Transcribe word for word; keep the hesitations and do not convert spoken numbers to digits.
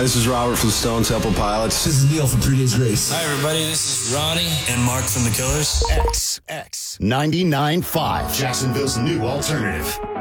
this is Robert from Stone Temple Pilots. This is Neil from Three Days Grace. Hi, everybody. This is Ronnie and Mark from The Killers. X X ninety-nine point five, Jacksonville's new alternative.